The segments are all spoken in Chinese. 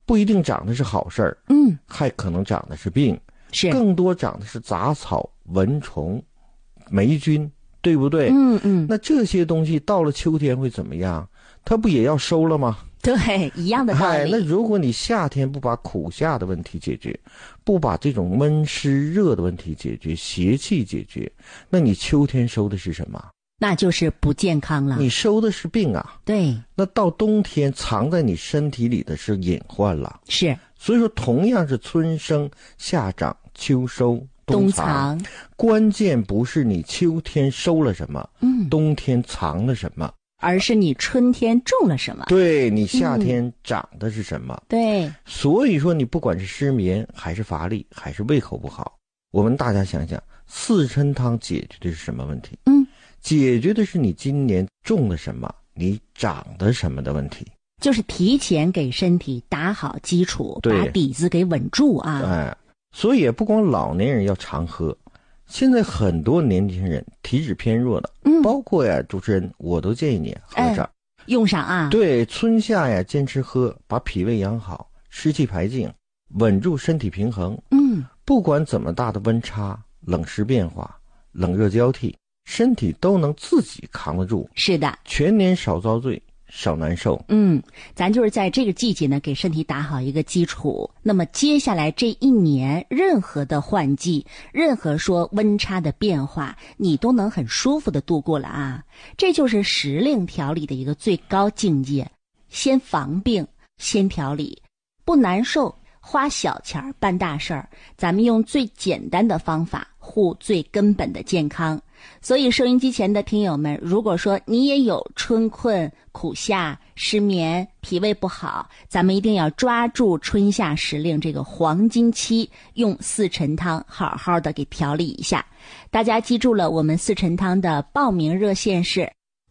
不一定长的是好事儿，还可能长的是病， 是更多长的是杂草、蚊虫、霉菌，对不对？那这些东西到了秋天会怎么样？它不也要收了吗？ 对，一样的道理。 那如果你夏天不把苦夏的问题解决，不把这种闷湿热的问题解决，邪气解决，那你秋天收的是什么？ 那就是不健康了。 你收的是病啊。 对， 那到冬天藏在你身体里的是隐患了。 是。 所以说同样是春生夏长秋收冬藏，关键不是你秋天收了什么，冬天藏了什么， 而是你春天种了什么， 对，你夏天长的是什么。 对， 所以说你不管是失眠还是乏力还是胃口不好，我们大家想想，四陈汤解决的是什么问题？解决的是你今年种了什么，你长的什么的问题， 就是提前给身体打好基础，把底子给稳住啊。 所以也不光老年人要常喝，现在很多年轻人体质偏弱的，包括主持人，我都建议你喝上， 用上啊。 对，春夏坚持喝，把脾胃养好，湿气排净，稳住身体平衡。不管怎么大的温差、冷湿变化、冷热交替，身体都能自己扛得住。 是的， 全年少遭罪，少难受。 咱就是在这个季节呢，给身体打好一个基础。那么接下来这一年，任何的换季，任何说温差的变化，你都能很舒服的度过了啊。这就是时令调理的一个最高境界，先防病，先调理，不难受，花小钱办大事儿。咱们用最简单的方法护最根本的健康。所以收音机前的听友们，如果说你也有春困、苦夏、失眠、脾胃不好，咱们一定要抓住春夏时令这个黄金期，用四陈汤好好的给调理一下。大家记住了，我们四陈汤的报名热线是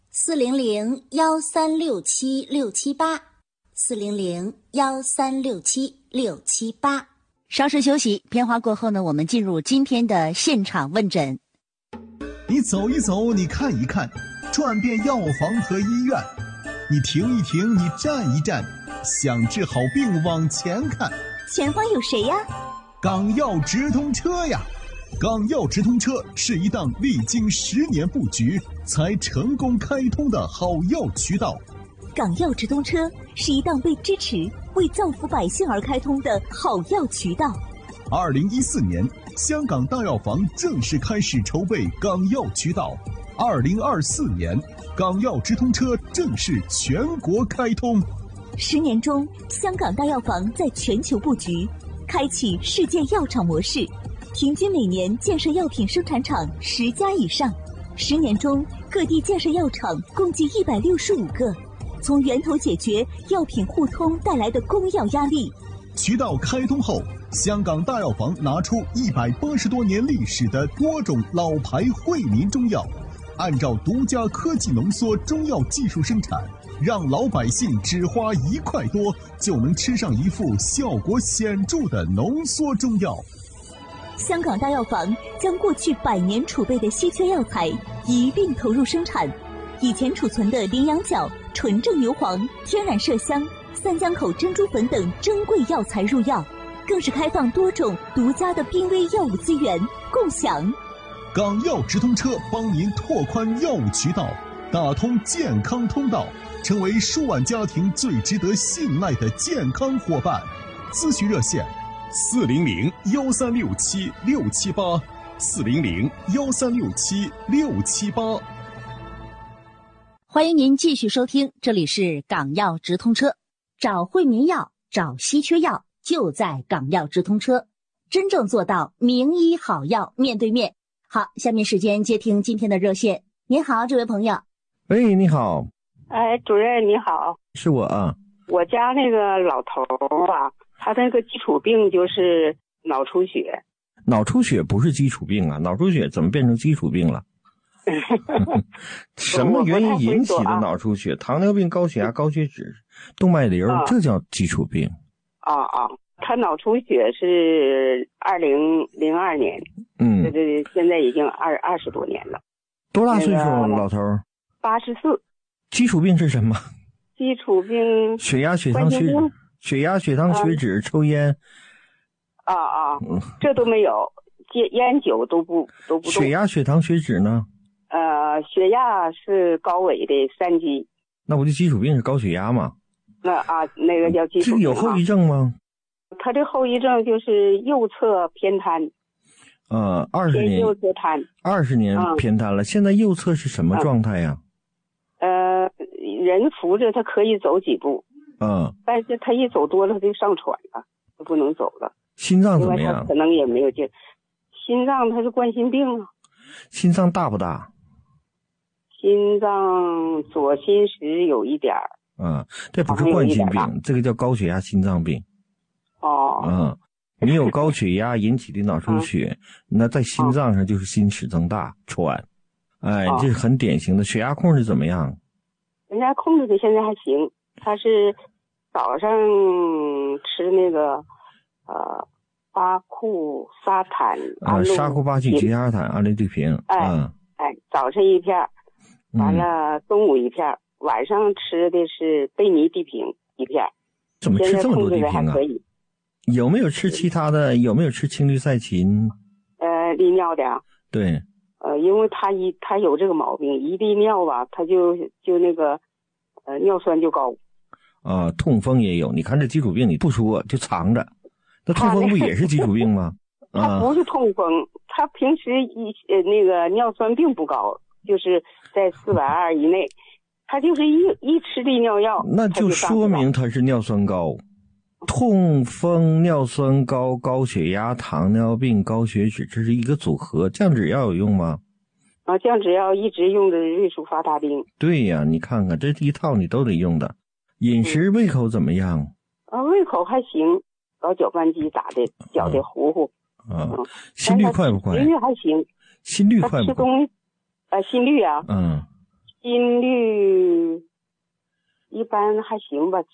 400-1367-678，400-1367-678。 稍事休息，片花过后呢，我们进入今天的现场问诊。 你走一走，你看一看，转遍药房和医院，你停一停，你站一站，想治好病往前看。 前方有谁呀？ 港药直通车呀！港药直通车是一档历经10年布局才成功开通的好药渠道。 港药直通车是一档被支持、为造福百姓而开通的好药渠道。 2014年，香港大药房正式开始筹备港药渠道。2024年，港药直通车正式全国开通。 10年中，香港大药房在全球布局，开启世界药厂模式，平均每年建设药品生产厂10家以上。10年中，各地建设药厂共计165个，从源头解决药品互通带来的供药压力。 渠道开通后，香港大药房拿出180多年历史的多种老牌惠民中药，按照独家科技浓缩中药技术生产，让老百姓只花1块多就能吃上一副效果显著的浓缩中药。 香港大药房将过去100年储备的稀缺药材一并投入生产，以前储存的羚羊角、纯正牛黄、天然麝香、三江口珍珠粉等珍贵药材入药，更是开放多种独家的濒危药物资源共享。 港药直通车帮您拓宽药物渠道，打通健康通道，成为数万家庭最值得信赖的健康伙伴。咨询热线400-1367-678，400-1367-678。 欢迎您继续收听，这里是港药直通车，找惠民药，找稀缺药，就在港药直通车，真正做到名医好药面对面。好，下面时间接听今天的热线。您好，这位朋友。 喂，你好。 哎，主任你好。 是我啊。 我家那个老头啊，他那个基础病就是脑出血。 脑出血不是基础病啊，脑出血怎么变成基础病了？什么原因引起的脑出血？糖尿病、高血压、高血脂、动脉瘤，这叫基础病。 他脑出血是2002年，对，现在已经20多年了。 多大岁数老头 ？84。 基础病是什么？ 基础病， 血压、血糖、 血压、血糖、血脂、抽烟。 这都没有，戒烟酒都不动。 血压、血糖、血脂呢？ 血压是高危的3级。 那不就基础病是高血压吗？ 那个叫基础病。 这个有后遗症吗？ 他的后遗症就是右侧偏瘫。 20年。 右侧瘫。 20年偏瘫了，现在右侧是什么状态呀？ 人扶着他可以走几步。但是他一走多了他就上喘了，就不能走了。 心脏怎么样？ 因为他可能也没有劲。心脏他是冠心病啊。 心脏大不大？ 心脏左心室有一点儿。 这不是冠心病，这个叫高血压心脏病。你有高血压引起的脑出血，那在心脏上就是心室增大、喘。这是很典型的。血压控制怎么样？ 人家控制的现在还行，他是早上吃那个巴库沙坦沙库巴聚吉沙坦阿利对平。 早上一片，完了中午一片，晚上吃的是贝尼地平一片。 怎么吃这么多地平啊？有没有吃其他的？有没有吃青氯噻嗪？ 利尿的。 对。 因为他有这个毛病，一利尿吧，他就那个尿酸就高。 痛风也有，你看这基础病你不说就藏着，那痛风不也是基础病吗？ 他不是痛风，他平时那个尿酸并不高，就是在420以内，他就是一吃利尿药， 那就说明他是尿酸高。痛风、尿酸高、高血压、糖尿病、高血脂，这是一个组合。降脂药有用吗？ 降脂药一直用的瑞舒发大丁。对呀，你看看这一套你都得用的。饮食胃口怎么样？ 胃口还行，搞搅拌机打的，搅的糊糊。 心率快不快？ 心率还行。 心率快不快？ 吃东西，心率啊。心率一般还行吧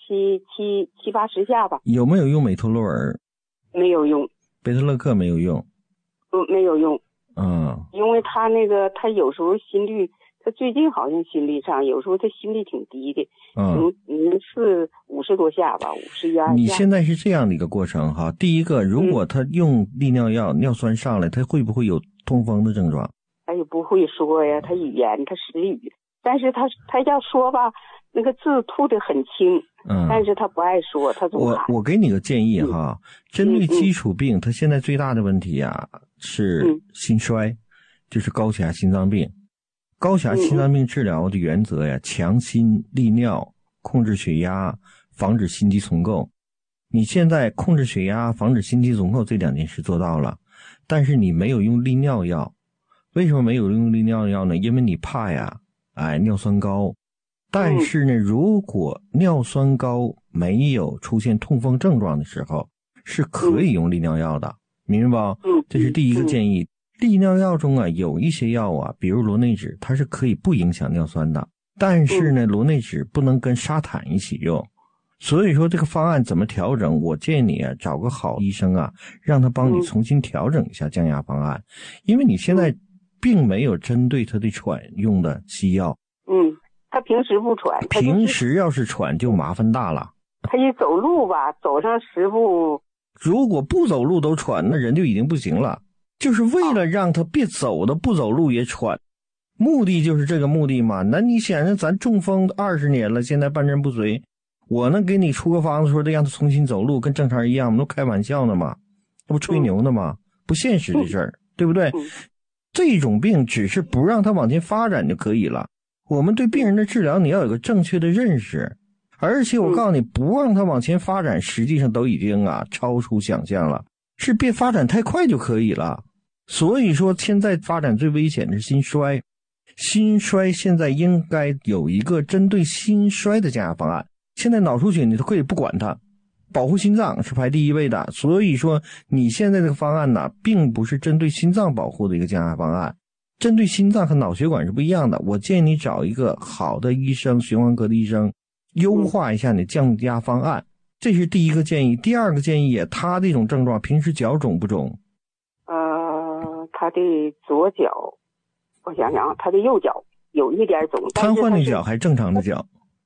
，70、80下吧。 有没有用美托洛尔？ 没有用。 贝特勒克没有用。 没有用。因为他他有时候心率，他最近好像心率上，有时候他心率挺低的。是50多下吧，51、22下。 你现在是这样的一个过程哈。第一个，如果他用利尿药，尿酸上来，他会不会有痛风的症状？ 他也不会说呀，他语言他失语，但是他要说吧，那个字吐得很轻。但是他不爱说，他总喊。 我给你个建议哈，针对基础病，他现在最大的问题是心衰，就是高血压心脏病。高血压心脏病治疗的原则强心利尿，控制血压，防止心肌重构。你现在控制血压，防止心肌重构这2件事做到了，但是你没有用利尿药。为什么没有用利尿药呢？因为你怕尿酸高。但是呢，如果尿酸高没有出现痛风症状的时候，是可以用利尿药的，明白吧？这是第一个建议。利尿药中有一些药比如螺内酯，它是可以不影响尿酸的，但是呢，螺内酯不能跟沙坦一起用。所以说这个方案怎么调整，我建议你找个好医生让他帮你重新调整一下降压方案。因为你现在并没有针对他的喘用的西药。 他平时不喘， 平时要是喘就麻烦大了。 他一走路吧，走上10步， 如果不走路都喘，那人就已经不行了。就是为了让他别走的不走路也喘，目的就是这个目的嘛。那你想想，咱中风20年了，现在半身不遂，我能给你出个方子说得让他重新走路跟正常人一样，我们都开玩笑呢嘛，那不吹牛呢吗？不现实的事儿，对不对？这种病只是不让他往前发展就可以了。我们对病人的治疗，你要有个正确的认识，而且我告诉你，不让他往前发展，实际上都已经超出想象了，是别发展太快就可以了。所以说，现在发展最危险的是心衰，心衰现在应该有一个针对心衰的降压方案。现在脑出血你都可以不管它，保护心脏是排第一位的。所以说，你现在这个方案并不是针对心脏保护的一个降压方案。针对心脏和脑血管是不一样的，我建议你找一个好的医生，循环科的医生，优化一下你降压方案，这是第一个建议。第二个建议，他这种症状平时脚肿不肿？ 他的左脚，我想想他的右脚有一点肿。 瘫痪的脚还是正常的脚？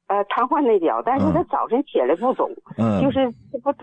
瘫痪那脚，但是他早晨起来不走，就是不